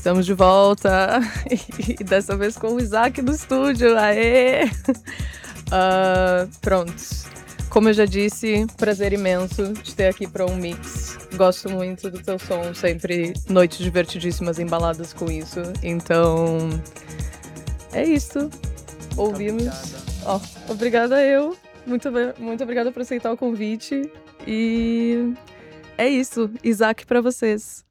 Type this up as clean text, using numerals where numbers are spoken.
Estamos de volta. E dessa vez com o Isaac no estúdio. Aê! Pronto. Como eu já disse, prazer imenso de ter aqui para um mix. Gosto muito do teu som, sempre noites divertidíssimas embaladas com isso. Então, é isso. Ouvimos. Obrigada eu. Muito obrigada por aceitar o convite. E é isso. Isaac para vocês.